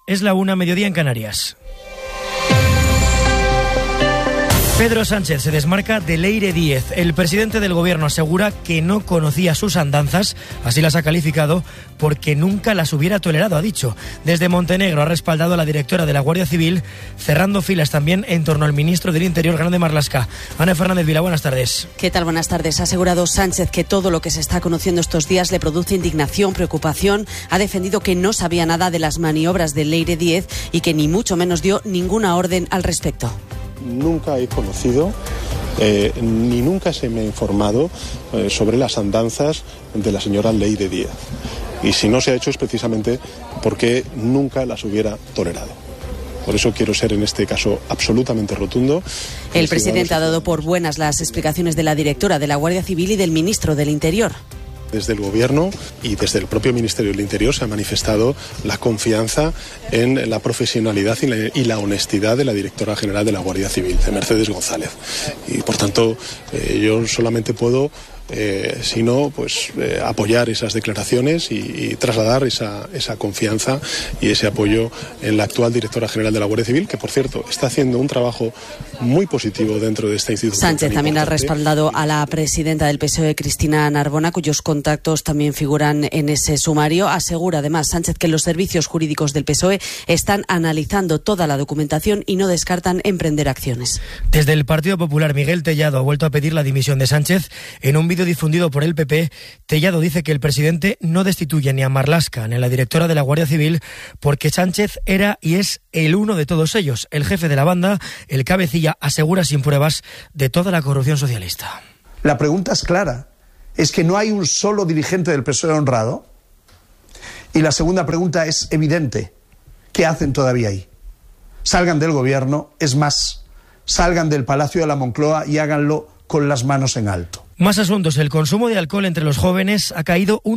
Es la 1:00, mediodía en Canarias. Pedro Sánchez se desmarca de Leire Díez. El presidente del gobierno asegura que no conocía sus andanzas, así las ha calificado, porque nunca las hubiera tolerado, ha dicho. Desde Montenegro ha respaldado a la directora de la Guardia Civil, cerrando filas también en torno al ministro del Interior, Grande Marlaska. Ana Fernández Vila, buenas tardes. ¿Qué tal? Buenas tardes. Ha asegurado Sánchez que todo lo que se está conociendo estos días le produce indignación, preocupación. Ha defendido que no sabía nada de las maniobras de Leire Díez y que ni mucho menos dio ninguna orden al respecto. Nunca he conocido ni nunca se me ha informado sobre las andanzas de la señora Leire Díez. Y si no se ha hecho es precisamente porque nunca las hubiera tolerado. Por eso quiero ser en este caso absolutamente rotundo. El presidente ha dado por buenas las explicaciones de la directora de la Guardia Civil y del ministro del Interior. Desde el Gobierno y desde el propio Ministerio del Interior se ha manifestado la confianza en la profesionalidad y la honestidad de la directora general de la Guardia Civil, de Mercedes González. Y por tanto, yo solamente puedo apoyar esas declaraciones y trasladar esa confianza y ese apoyo en la actual directora general de la Guardia Civil, que por cierto está haciendo un trabajo muy positivo dentro de esta institución. Sánchez también ha respaldado a la presidenta del PSOE, Cristina Narbona, cuyos contactos también figuran en ese sumario. Asegura además Sánchez que los servicios jurídicos del PSOE están analizando toda la documentación y no descartan emprender acciones. Desde el Partido Popular, Miguel Tellado ha vuelto a pedir la dimisión de Sánchez. En un vídeo difundido por el PP, Tellado dice que el presidente no destituye ni a Marlaska ni a la directora de la Guardia Civil porque Sánchez era y es el uno de todos ellos. El jefe de la banda, el cabecilla, asegura sin pruebas de toda la corrupción socialista. La pregunta es clara. ¿Es que no hay un solo dirigente del PSOE honrado? Y la segunda pregunta es evidente. ¿Qué hacen todavía ahí? Salgan del gobierno, es más, salgan del Palacio de la Moncloa y háganlo con las manos en alto. Más asuntos. El consumo de alcohol entre los jóvenes ha caído un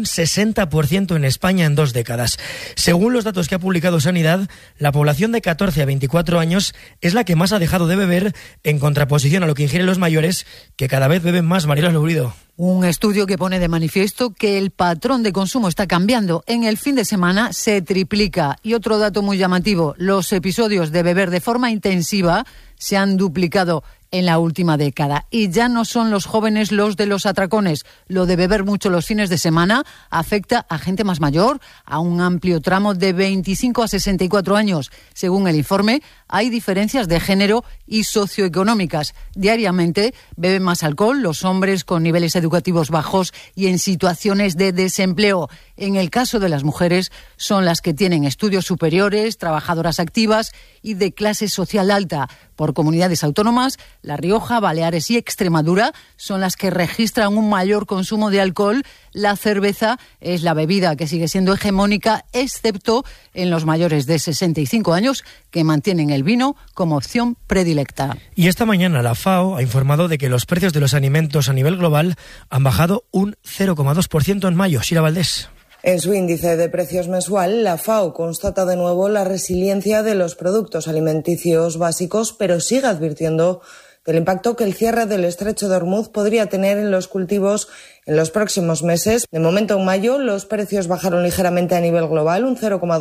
60% en España en 2 décadas. Según los datos que ha publicado Sanidad, la población de 14 a 24 años es la que más ha dejado de beber, en contraposición a lo que ingieren los mayores, que cada vez beben más. Marilo Lourido. Un estudio que pone de manifiesto que el patrón de consumo está cambiando. En el fin de semana se triplica. Y otro dato muy llamativo, los episodios de beber de forma intensiva se han duplicado en la última década. Y ya no son los jóvenes los de los atracones. Lo de beber mucho los fines de semana afecta a gente más mayor, a un amplio tramo de 25 a 64 años. Según el informe, hay diferencias de género y socioeconómicas. Diariamente beben más alcohol los hombres con niveles educativos bajos y en situaciones de desempleo. En el caso de las mujeres, son las que tienen estudios superiores, trabajadoras activas y de clase social alta. Por comunidades autónomas, La Rioja, Baleares y Extremadura son las que registran un mayor consumo de alcohol. La cerveza es la bebida que sigue siendo hegemónica, excepto en los mayores de 65 años, que mantienen el vino como opción predilecta. Y esta mañana la FAO ha informado de que los precios de los alimentos a nivel global han bajado un 0,2% en mayo. Sira Valdés. En su índice de precios mensual, la FAO constata de nuevo la resiliencia de los productos alimenticios básicos, pero sigue advirtiendo del impacto que el cierre del estrecho de Hormuz podría tener en los cultivos en los próximos meses. De momento, en mayo, los precios bajaron ligeramente a nivel global, un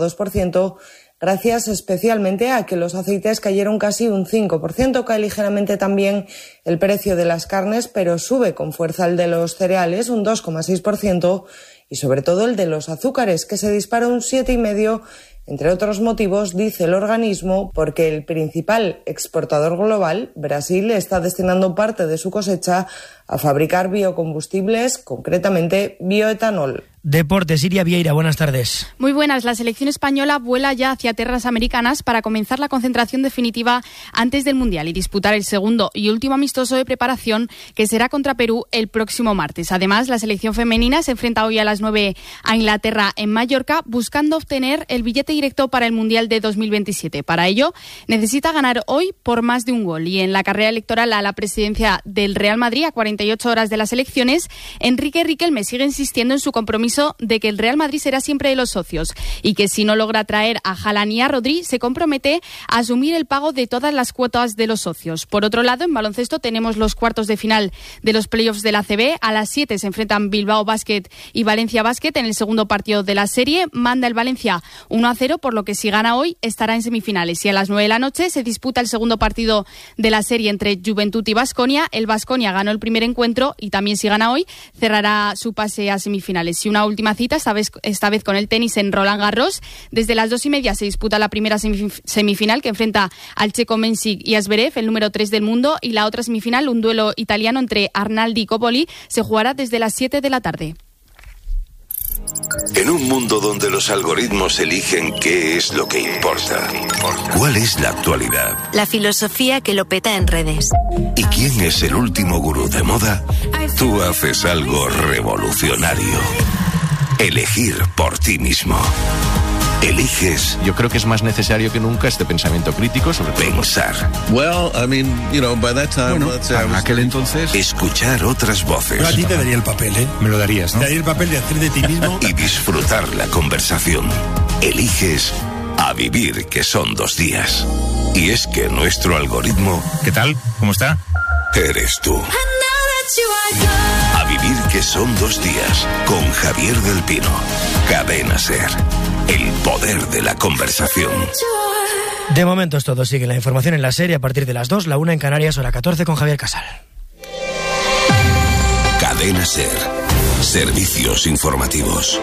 0,2%, gracias especialmente a que los aceites cayeron casi un 5%. Cae ligeramente también el precio de las carnes, pero sube con fuerza el de los cereales, un 2,6%, y sobre todo el de los azúcares, que se dispara un 7,5%, entre otros motivos, dice el organismo, porque el principal exportador global, Brasil, está destinando parte de su cosecha a fabricar biocombustibles, concretamente bioetanol. Deportes, Iria Vieira, buenas tardes. Muy buenas. La selección española vuela ya hacia tierras americanas para comenzar la concentración definitiva antes del Mundial y disputar el segundo y último amistoso de preparación, que será contra Perú el próximo martes. Además, la selección femenina se enfrenta hoy a las 9 a Inglaterra en Mallorca, buscando obtener el billete directo para el Mundial de 2027. Para ello, necesita ganar hoy por más de un gol. Y en la carrera electoral a la presidencia del Real Madrid, a 48 horas de las elecciones, Enrique Riquelme sigue insistiendo en su compromiso compromiso de que el Real Madrid será siempre de los socios y que si no logra traer a Haaland y a Rodri, se compromete a asumir el pago de todas las cuotas de los socios. Por otro lado, en baloncesto tenemos los cuartos de final de los playoffs de la ACB. A las 7 se enfrentan Bilbao Basket y Valencia Basket en el segundo partido de la serie. Manda el Valencia 1-0, por lo que si gana hoy estará en semifinales. Y a las 9 de la noche se disputa el segundo partido de la serie entre Juventud y Baskonia. El Baskonia ganó el primer encuentro y también si gana hoy cerrará su pase a semifinales. Y una última cita, esta vez con el tenis en Roland Garros. Desde las 2:30 se disputa la primera semifinal que enfrenta al checo Mensik y a Zverev, el número 3 del mundo, y la otra semifinal, un duelo italiano entre Arnaldi y Coppoli, se jugará desde las 7 de la tarde. En un mundo donde los algoritmos eligen qué es lo que importa, ¿cuál es la actualidad? La filosofía que lo peta en redes. ¿Y quién es el último gurú de moda? Tú haces algo revolucionario. Elegir por ti mismo. Eliges. Yo creo que es más necesario que nunca este pensamiento crítico sobre pensar. En aquel entonces. Escuchar otras voces. Yo a ti te daría el papel, ¿eh? Me lo darías, ¿no? Te daría el papel de hacer de ti mismo. Y disfrutar la conversación. Eliges a vivir, que son 2 días. Y es que nuestro algoritmo... ¿Qué tal? ¿Cómo está? Eres tú. A vivir, que son 2 días. Con Javier del Pino. Cadena SER. El poder de la conversación. De momento es todo. Sigue la información en la serie a partir de las 2, la 1 en Canarias, hora 14 con Javier Casal. Cadena SER. Servicios informativos.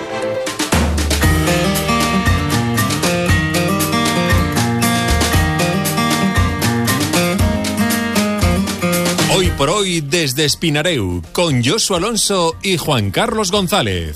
Hoy por hoy desde Espinareu, con Josu Alonso y Juan Carlos González.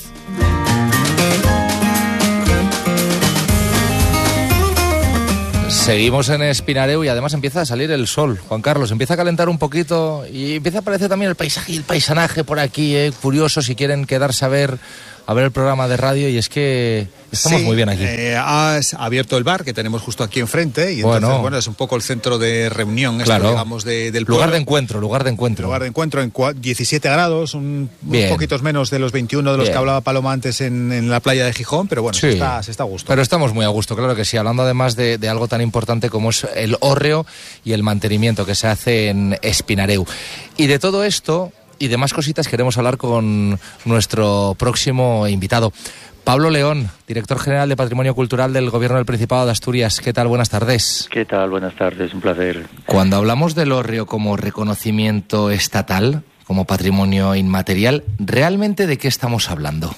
Seguimos en Espinareu y además empieza a salir el sol. Juan Carlos, empieza a calentar un poquito y empieza a aparecer también el paisaje y el paisanaje por aquí, curioso si quieren quedarse a ver el programa de radio, y es que estamos muy bien aquí. Has abierto el bar que tenemos justo aquí enfrente y entonces, es un poco el centro de reunión, claro, digamos, del pueblo. Lugar de encuentro. Lugar de encuentro en 17 grados, unos poquitos menos de los 21 de los que hablaba Paloma antes en la playa de Gijón, pero bueno, sí, se está a gusto. Pero estamos muy a gusto, claro que sí, hablando además de algo tan importante como es el hórreo y el mantenimiento que se hace en Espinareu. Y de todo esto y demás cositas queremos hablar con nuestro próximo invitado. Pablo León, director general de Patrimonio Cultural del Gobierno del Principado de Asturias. ¿Qué tal? Buenas tardes. ¿Qué tal? Buenas tardes, un placer. Cuando hablamos del hórreo como reconocimiento estatal, como patrimonio inmaterial, ¿realmente de qué estamos hablando?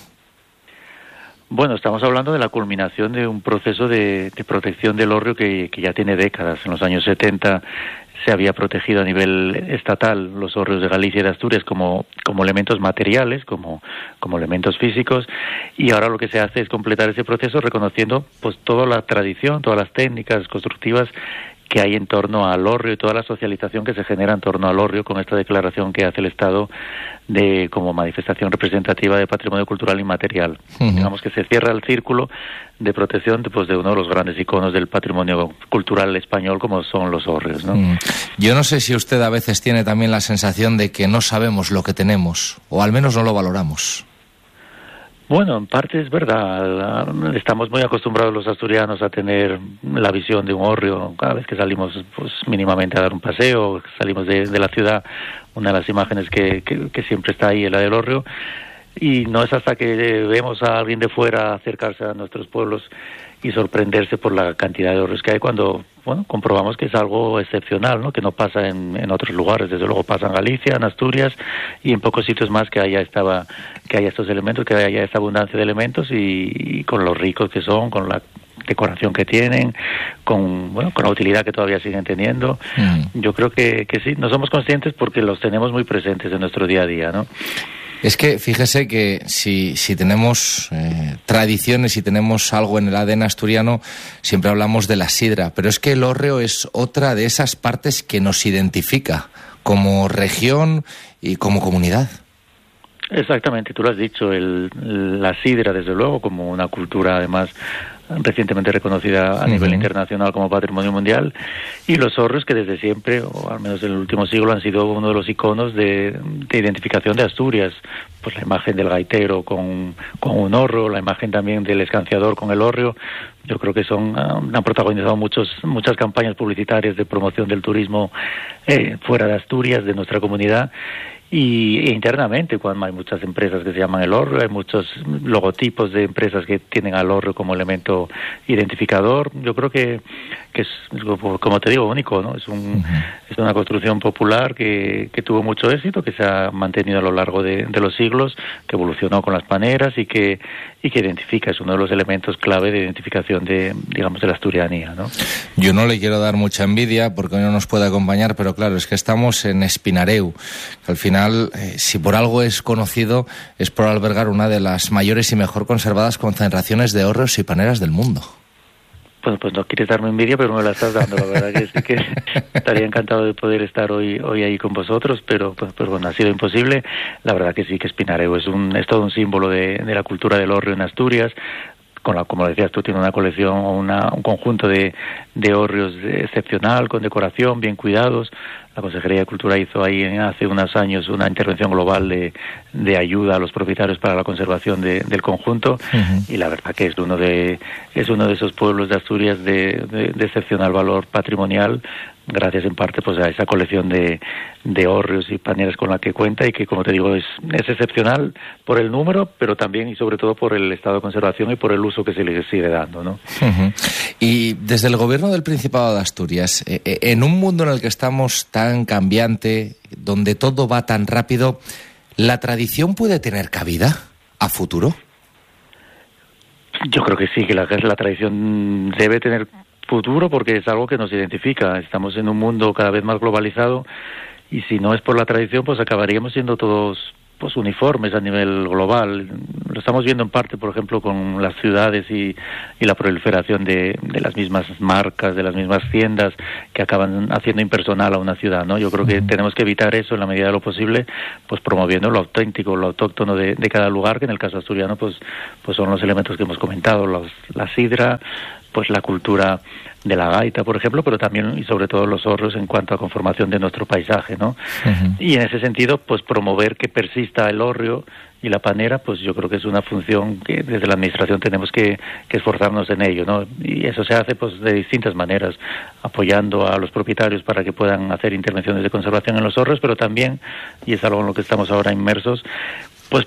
Bueno, estamos hablando de la culminación de un proceso de protección del hórreo que ya tiene décadas. En los años 70 se había protegido a nivel estatal los hórreos de Galicia y de Asturias como elementos materiales, como elementos físicos, y ahora lo que se hace es completar ese proceso reconociendo pues toda la tradición, todas las técnicas constructivas que hay en torno al hórreo y toda la socialización que se genera en torno al hórreo con esta declaración que hace el Estado como manifestación representativa de patrimonio cultural inmaterial. Uh-huh. Digamos que se cierra el círculo de protección de uno de los grandes iconos del patrimonio cultural español como son los hórreos, ¿no? Yo no sé si usted a veces tiene también la sensación de que no sabemos lo que tenemos, o al menos no lo valoramos. Bueno, en parte es verdad. Estamos muy acostumbrados los asturianos a tener la visión de un hórreo. Cada vez que salimos pues mínimamente a dar un paseo, salimos de la ciudad, una de las imágenes que siempre está ahí es la del hórreo. Y no es hasta que vemos a alguien de fuera acercarse a nuestros pueblos y sorprenderse por la cantidad de hórreos que hay cuando comprobamos que es algo excepcional, ¿no? Que no pasa en otros lugares. Desde luego pasa en Galicia, en Asturias y en pocos sitios más que haya estos elementos, que haya esta abundancia de elementos y con los ricos que son, con la decoración que tienen, con la utilidad que todavía siguen teniendo. Yo creo que sí, no somos conscientes porque los tenemos muy presentes en nuestro día a día, ¿no? Es que fíjese que si tenemos tradiciones, si tenemos algo en el ADN asturiano, siempre hablamos de la sidra, pero es que el hórreo es otra de esas partes que nos identifica como región y como comunidad. Exactamente, tú lo has dicho, la sidra, desde luego, como una cultura además recientemente reconocida a nivel internacional como Patrimonio Mundial, y los hórreos que desde siempre, o al menos en el último siglo, han sido uno de los iconos de identificación de Asturias. Pues la imagen del gaitero con un hórreo, la imagen también del escanciador con el hórreo. Yo creo que han protagonizado muchas campañas publicitarias de promoción del turismo fuera de Asturias, de nuestra comunidad. Y internamente, cuando hay muchas empresas que se llaman el hórreo, hay muchos logotipos de empresas que tienen al hórreo como elemento identificador. Yo creo que es, como te digo, único, ¿no? Es una construcción popular que tuvo mucho éxito, que se ha mantenido a lo largo de los siglos, que evolucionó con las paneras y que identifica, es uno de los elementos clave de identificación de la asturianía, ¿no? Yo no le quiero dar mucha envidia porque hoy no nos puede acompañar, pero claro, es que estamos en Espinareu, que al final, si por algo es conocido, es por albergar una de las mayores y mejor conservadas concentraciones de hórreos y paneras del mundo. Pues no quieres darme envidia, pero me la estás dando. La verdad que sí que estaría encantado de poder estar hoy ahí con vosotros, pero bueno, ha sido imposible. La verdad que sí, que Espinareu es todo un símbolo de la cultura del hórreo en Asturias. Como decías tú, tiene una colección o un conjunto de hórreos excepcional, con decoración, bien cuidados. La Consejería de Cultura hizo ahí hace unos años una intervención global de ayuda a los propietarios para la conservación del conjunto, y la verdad que es uno de esos pueblos de Asturias de excepcional valor patrimonial, gracias en parte pues a esa colección de hórreos y paneras con la que cuenta, y que, como te digo, es excepcional por el número, pero también y sobre todo por el estado de conservación y por el uso que se le sigue dando, ¿no? Y desde el gobierno del Principado de Asturias, en un mundo en el que estamos tan cambiante, donde todo va tan rápido, ¿la tradición puede tener cabida a futuro? Yo creo que sí, que la tradición debe tener futuro, porque es algo que nos identifica. Estamos en un mundo cada vez más globalizado, y si no es por la tradición, pues acabaríamos siendo todos pues uniformes a nivel global. Lo estamos viendo en parte, por ejemplo, con las ciudades y la proliferación de las mismas marcas, de las mismas tiendas, que acaban haciendo impersonal a una ciudad, ¿no? Yo creo que tenemos que evitar eso en la medida de lo posible, pues promoviendo lo auténtico, lo autóctono de cada lugar, que en el caso asturiano pues son los elementos que hemos comentado, la sidra, pues la cultura de la gaita, por ejemplo, pero también y sobre todo los hórreos en cuanto a conformación de nuestro paisaje, ¿no? Y en ese sentido, pues promover que persista el hórreo y la panera, pues yo creo que es una función que desde la administración tenemos que esforzarnos en ello, ¿no? Y eso se hace pues de distintas maneras, apoyando a los propietarios para que puedan hacer intervenciones de conservación en los hórreos, pero también, y es algo en lo que estamos ahora inmersos, pues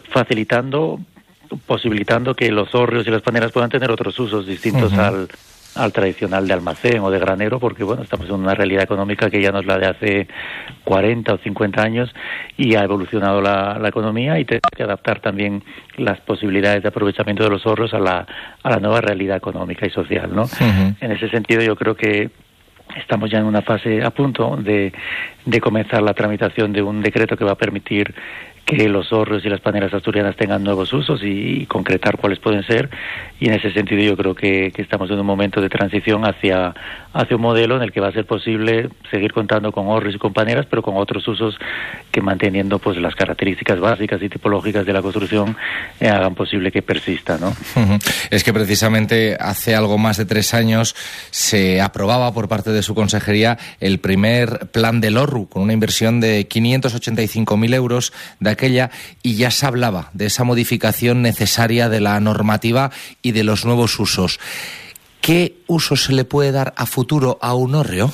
posibilitando que los hórreos y las paneras puedan tener otros usos distintos al tradicional de almacén o de granero, porque bueno, estamos en una realidad económica que ya no es la de hace 40 o 50 años, y ha evolucionado la economía, y tenemos que adaptar también las posibilidades de aprovechamiento de los hórreos a la nueva realidad económica y social, ¿no? En ese sentido, yo creo que estamos ya en una fase a punto de comenzar la tramitación de un decreto que va a permitir que los hórreos y las paneras asturianas tengan nuevos usos y concretar cuáles pueden ser, y en ese sentido yo creo que estamos en un momento de transición hacia un modelo en el que va a ser posible seguir contando con hórreos y con paneras, pero con otros usos que, manteniendo pues las características básicas y tipológicas de la construcción, hagan posible que persista, ¿no? Es que precisamente hace algo más de 3 años se aprobaba por parte de su consejería el primer plan del hórreo, con una inversión de 585.000 euros de aquella, y ya se hablaba de esa modificación necesaria de la normativa y de los nuevos usos. ¿Qué uso se le puede dar a futuro a un hórreo?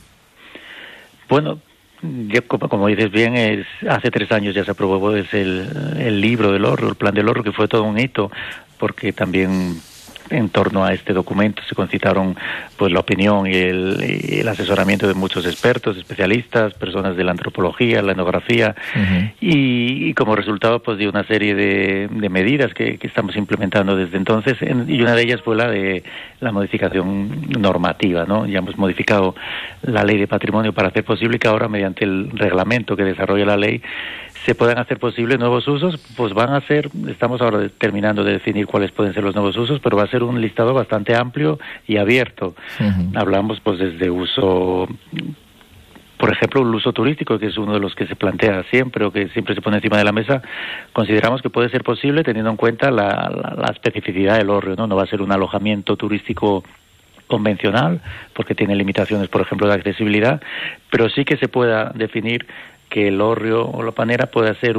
Bueno, como dices bien, hace 3 años ya se aprobó el libro del hórreo, el plan del hórreo, que fue todo un hito, porque también en torno a este documento se concitaron pues la opinión y el asesoramiento de muchos expertos, especialistas, personas de la antropología, la etnografía, y como resultado pues de una serie de medidas que estamos implementando desde entonces, y una de ellas fue la de la modificación normativa, ¿no? Ya hemos modificado la ley de patrimonio para hacer posible que ahora, mediante el reglamento que desarrolla la ley, se puedan hacer posibles nuevos usos. Pues estamos ahora terminando de definir cuáles pueden ser los nuevos usos, pero va a ser un listado bastante amplio y abierto. Hablamos pues desde uso por ejemplo, el uso turístico, que es uno de los que se plantea siempre o que siempre se pone encima de la mesa, consideramos que puede ser posible teniendo en cuenta la especificidad del hórreo, ¿no? No va a ser un alojamiento turístico convencional, porque tiene limitaciones, por ejemplo, de accesibilidad, pero sí que se pueda definir que el hórreo o la panera pueda ser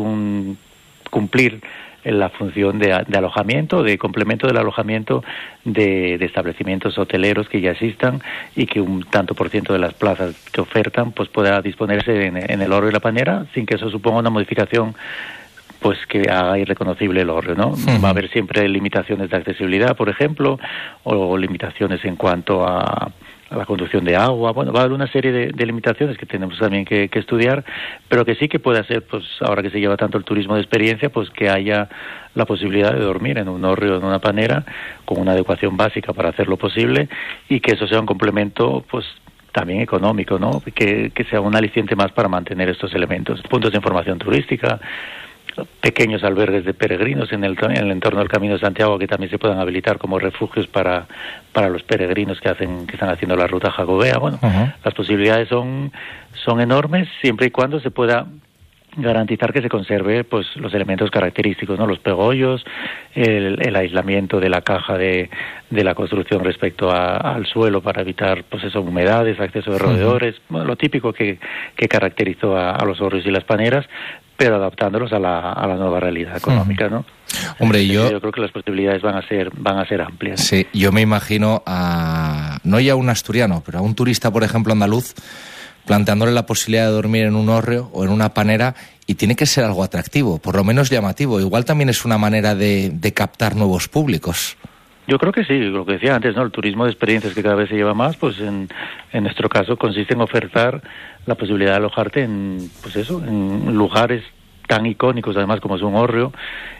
cumplir la función de alojamiento, de complemento del alojamiento de establecimientos hoteleros que ya existan y que un tanto por ciento de las plazas que ofertan pues pueda disponerse en el hórreo y la panera sin que eso suponga una modificación pues que haga irreconocible el hórreo, ¿no? Va a haber siempre limitaciones de accesibilidad, por ejemplo, o limitaciones en cuanto a la conducción de agua. Bueno, va a haber una serie de limitaciones que tenemos también que estudiar, pero que sí que puede hacer, pues ahora que se lleva tanto el turismo de experiencia, pues que haya la posibilidad de dormir en un hórreo, en una panera, con una adecuación básica para hacerlo posible, y que eso sea un complemento, pues también económico, ¿no? Que sea un aliciente más para mantener estos elementos. Puntos de información turística, pequeños albergues de peregrinos en el entorno del Camino de Santiago que también se puedan habilitar como refugios para los peregrinos que están haciendo la ruta jacobea. Bueno, las posibilidades son enormes siempre y cuando se pueda garantizar que se conserve pues los elementos característicos, ¿no? Los pegollos, el aislamiento de la caja de la construcción respecto al suelo para evitar pues eso, humedades, acceso de roedores, bueno, lo típico que caracterizó a los hórreos y las paneras, pero adaptándolos a la nueva realidad económica, ¿no? Hombre, yo creo que las posibilidades van a ser amplias. Sí, yo me imagino no ya a un asturiano, pero a un turista, por ejemplo, andaluz, planteándole la posibilidad de dormir en un hórreo o en una panera, y tiene que ser algo atractivo, por lo menos llamativo. Igual también es una manera de captar nuevos públicos. Yo creo que sí, lo que decía antes, ¿no? El turismo de experiencias que cada vez se lleva más, pues en nuestro caso consiste en ofertar la posibilidad de alojarte en lugares tan icónicos además como es un hórreo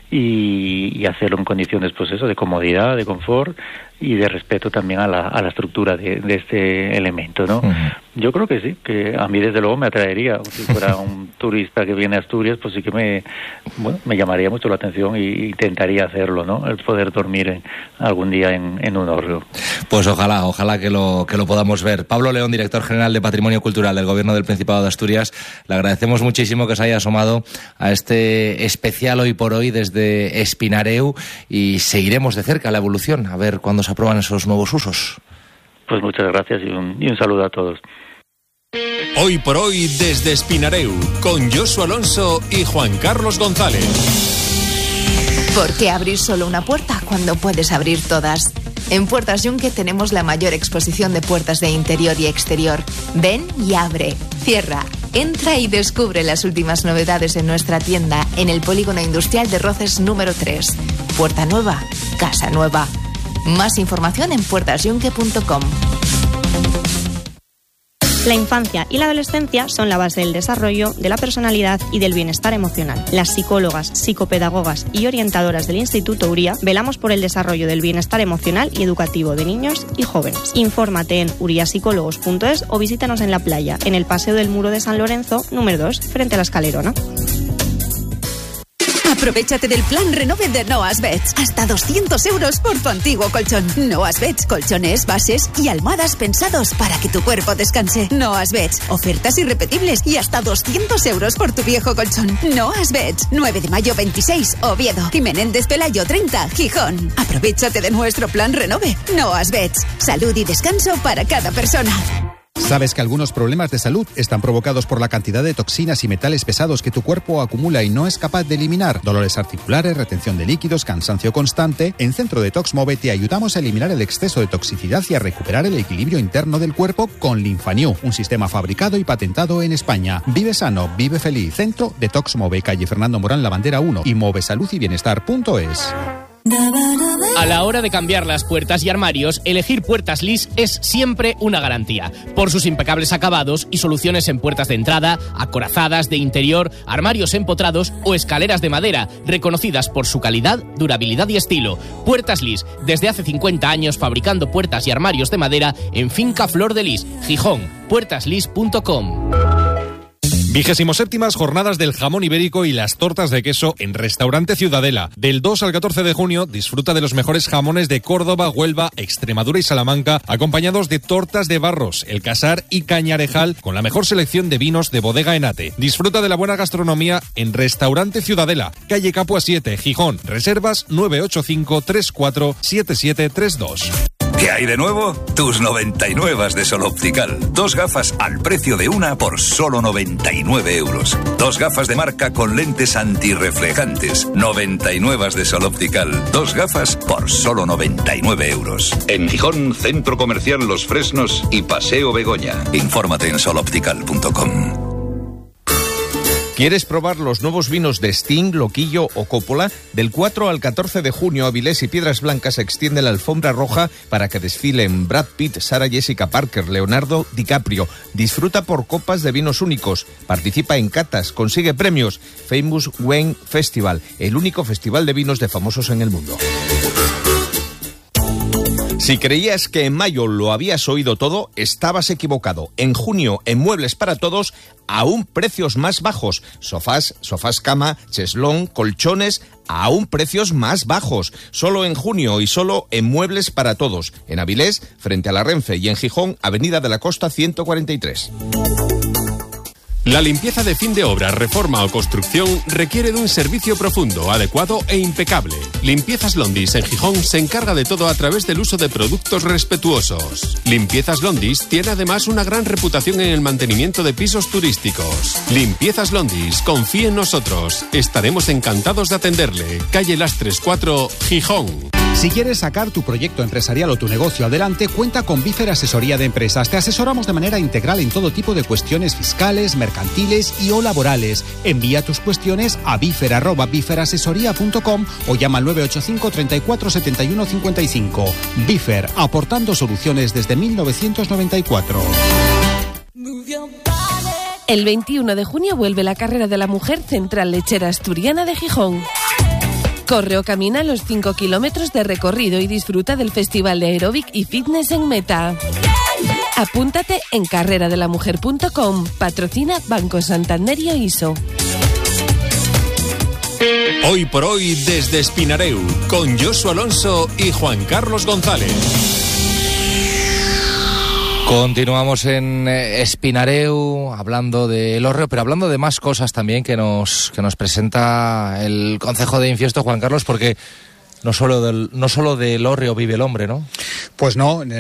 y hacerlo en condiciones pues eso, de comodidad, de confort y de respeto también a la estructura de este elemento, ¿no? Yo creo que sí, que a mí desde luego me atraería. Si fuera un turista que viene a Asturias, pues sí que me llamaría mucho la atención y intentaría hacerlo, ¿no? El poder dormir algún día en un hórreo. Pues ojalá que lo podamos ver. Pablo León, director general de Patrimonio Cultural del Gobierno del Principado de Asturias, le agradecemos muchísimo que se haya asomado a este especial Hoy por Hoy desde Espinareu, y seguiremos de cerca la evolución, a ver cuándo se aprueban esos nuevos usos. Pues muchas gracias y un saludo a todos. Hoy por Hoy desde Espinareu, con Josu Alonso y Juan Carlos González. ¿Por qué abrir solo una puerta cuando puedes abrir todas? En Puertas Yunque tenemos la mayor exposición de puertas de interior y exterior. Ven y abre, cierra, entra y descubre las últimas novedades en nuestra tienda en el Polígono Industrial de Roces número 3. Puerta nueva, casa nueva. Más información en puertasyunque.com. La infancia y la adolescencia son la base del desarrollo, de la personalidad y del bienestar emocional. Las psicólogas, psicopedagogas y orientadoras del Instituto Uría velamos por el desarrollo del bienestar emocional y educativo de niños y jóvenes. Infórmate en uriapsicólogos.es o visítanos en la playa, en el Paseo del Muro de San Lorenzo, número 2, frente a la Escalerona. Aprovéchate del plan Renove de Noas Beds. Hasta 200 euros por tu antiguo colchón. Noas Beds, colchones, bases y almohadas pensados para que tu cuerpo descanse. Noas Beds, ofertas irrepetibles y hasta 200 euros por tu viejo colchón. Noas Beds, 9 de mayo 26, Oviedo. Y Menéndez Pelayo 30, Gijón. Aprovéchate de nuestro plan Renove. Noas Beds, salud y descanso para cada persona. ¿Sabes que algunos problemas de salud están provocados por la cantidad de toxinas y metales pesados que tu cuerpo acumula y no es capaz de eliminar? Dolores articulares, retención de líquidos, cansancio constante. En Centro Detox Move te ayudamos a eliminar el exceso de toxicidad y a recuperar el equilibrio interno del cuerpo con Linfanew, un sistema fabricado y patentado en España. Vive sano, vive feliz. Centro Detox Move, calle Fernando Morán, La Bandera 1 y movesaludybienestar.es. A la hora de cambiar las puertas y armarios, elegir Puertas Lis es siempre una garantía. Por sus impecables acabados y soluciones en puertas de entrada, acorazadas, de interior, armarios empotrados o escaleras de madera, reconocidas por su calidad, durabilidad y estilo. Puertas Lis, desde hace 50 años fabricando puertas y armarios de madera en Finca Flor de Lis, Gijón. puertaslis.com. 27ª Jornadas del Jamón Ibérico y las Tortas de Queso en Restaurante Ciudadela. Del 2 al 14 de junio disfruta de los mejores jamones de Córdoba, Huelva, Extremadura y Salamanca, acompañados de tortas de Barros, El Casar y Cañarejal, con la mejor selección de vinos de Bodega Enate. Disfruta de la buena gastronomía en Restaurante Ciudadela, calle Capua 7, Gijón. Reservas 985 34 7732. ¿Qué hay de nuevo? Tus 99 de Sol Optical. 2 gafas al precio de una por solo 99 euros. 2 gafas de marca con lentes antirreflejantes. 99 de Sol Optical. 2 gafas por solo 99 euros. En Gijón, Centro Comercial Los Fresnos y Paseo Begoña. Infórmate en soloptical.com. ¿Quieres probar los nuevos vinos de Sting, Loquillo o Coppola? Del 4 al 14 de junio, Avilés y Piedras Blancas extiende la alfombra roja para que desfilen Brad Pitt, Sarah Jessica Parker, Leonardo DiCaprio. Disfruta por copas de vinos únicos. Participa en catas, consigue premios. Famous Wine Festival, el único festival de vinos de famosos en el mundo. Si creías que en mayo lo habías oído todo, estabas equivocado. En junio, en Muebles para Todos, aún precios más bajos. Sofás cama, cheslón, colchones, aún precios más bajos. Solo en junio y solo en Muebles para Todos. En Avilés, frente a la Renfe, y en Gijón, Avenida de la Costa 143. La limpieza de fin de obra, reforma o construcción requiere de un servicio profundo, adecuado e impecable. Limpiezas Londis en Gijón se encarga de todo a través del uso de productos respetuosos. Limpiezas Londis tiene además una gran reputación en el mantenimiento de pisos turísticos. Limpiezas Londis, confíe en nosotros. Estaremos encantados de atenderle. Calle Lastres 4, Gijón. Si quieres sacar tu proyecto empresarial o tu negocio adelante, cuenta con Bifer Asesoría de Empresas. Te asesoramos de manera integral en todo tipo de cuestiones fiscales, mercantiles y o laborales. Envía tus cuestiones a bifer@biferasesoría.com o llama al 985 34 71 55. Bifer, aportando soluciones desde 1994. El 21 de junio vuelve la carrera de la mujer Central Lechera Asturiana de Gijón. Corre o camina los 5 kilómetros de recorrido y disfruta del Festival de Aeróbic y Fitness en Meta. Apúntate en carreradelamujer.com. Patrocina Banco Santander y ISO. Hoy por hoy desde Espinareu, con Josu Alonso y Juan Carlos González. Continuamos en Espinareu hablando del hórreo, pero hablando de más cosas también que nos presenta el Concejo de Infiesto, Juan Carlos, porque no solo del hórreo vive el hombre, ¿no? Pues no.